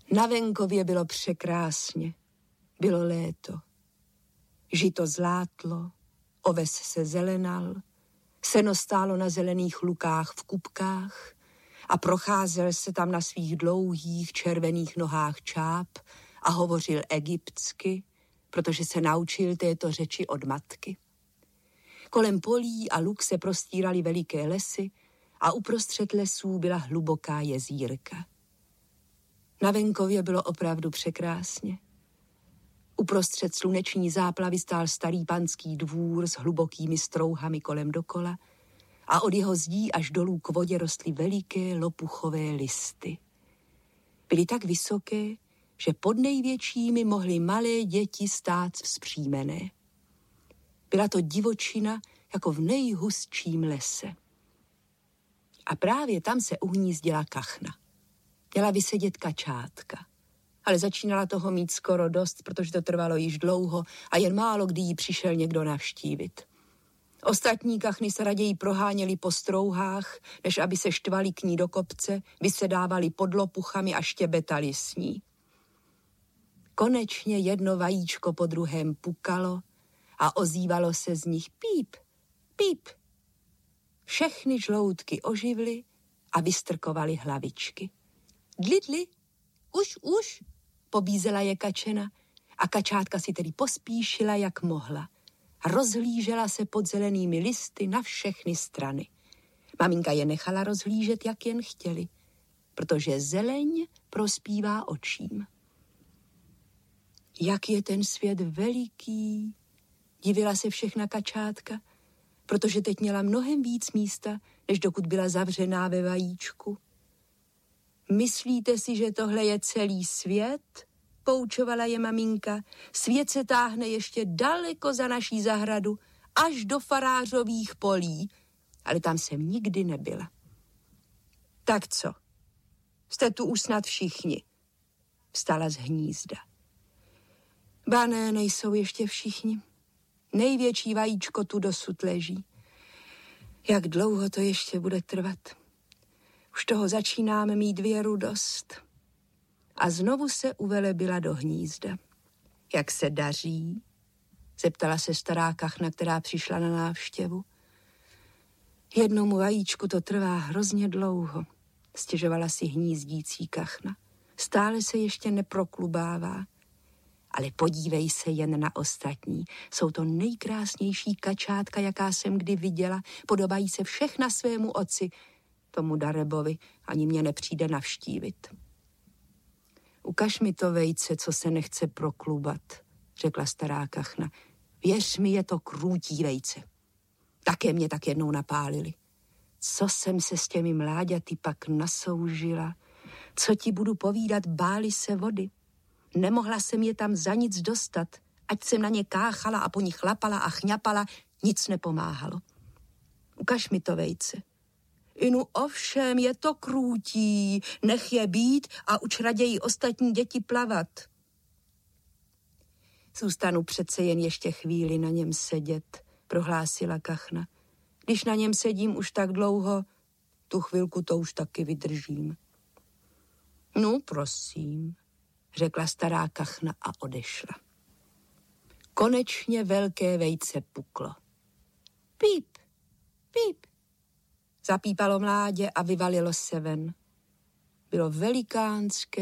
Na venkově bylo překrásně. Bylo léto. Žito zlátlo, oves se zelenal, seno stálo na zelených lukách v kupkách a procházel se tam na svých dlouhých červených nohách čáp a hovořil egyptsky, protože se naučil této řeči od matky. Kolem polí a luk se prostíraly veliké lesy a uprostřed lesů byla hluboká jezírka. Na venkově bylo opravdu překrásně. Uprostřed sluneční záplavy stál starý panský dvůr s hlubokými strouhami kolem dokola a od jeho zdí až dolů k vodě rostly veliké lopuchové listy. Byly tak vysoké, že pod největšími mohly malé děti stát vzpřímené. Byla to divočina jako v nejhustším lese. A právě tam se uhnízdila kachna. Měla vysedět kačátka, ale začínala toho mít skoro dost, protože to trvalo již dlouho a jen málo kdy jí přišel někdo navštívit. Ostatní kachny se raději proháněly po strouhách, než aby se štvali k ní do kopce, vysedávali pod lopuchami a štěbetali s ní. Konečně jedno vajíčko po druhém pukalo a ozývalo se z nich píp, píp. Všechny žloutky oživly a vystrkovaly hlavičky. Dlidli, už, pobízela je kačena a kačátka si tedy pospíšila, jak mohla. Rozhlížela se pod zelenými listy na všechny strany. Maminka je nechala rozhlížet, jak jen chtěli, protože zeleň prospívá očím. Jak je ten svět veliký, divila se všechna kačátka, protože teď měla mnohem víc místa, než dokud byla zavřená ve vajíčku. Myslíte si, že tohle je celý svět? Poučovala je maminka. Svět se táhne ještě daleko za naší zahradu, až do farářových polí, ale tam jsem nikdy nebyla. Tak co? Jste tu už snad všichni? Vstala z hnízda. Ba ne, nejsou ještě všichni. Největší vajíčko tu dosud leží. Jak dlouho to ještě bude trvat? Už toho začínáme mít věru dost. A znovu se uvelebila do hnízda. Jak se daří? Zeptala se stará kachna, která přišla na návštěvu. Jednomu vajíčku to trvá hrozně dlouho, stěžovala si hnízdící kachna. Stále se ještě neproklubává. Ale podívej se jen na ostatní. Jsou to nejkrásnější kačátka, jaká jsem kdy viděla. Podobají se všechna svému otci, tomu Darebovi, ani mě nepřijde navštívit. Ukaž mi to vejce, co se nechce proklubat, řekla stará kachna. Věř mi, je to krůtí vejce. Také mě tak jednou napálili. Co jsem se s těmi mláďaty pak nasoužila? Co ti budu povídat, báli se vody. Nemohla jsem je tam za nic dostat. Ať jsem na ně káchala a po nich chlapala a chňapala, nic nepomáhalo. Ukaž mi to vejce. Inu ovšem, je to krůtí, nech je být a uč raději ostatní děti plavat. Zůstanu přece jen ještě chvíli na něm sedět, prohlásila kachna. Když na něm sedím už tak dlouho, tu chvilku to už taky vydržím. No, prosím, řekla stará kachna a odešla. Konečně velké vejce puklo. Píp, píp. Zapípalo mládě a vyvalilo se ven. Bylo velikánské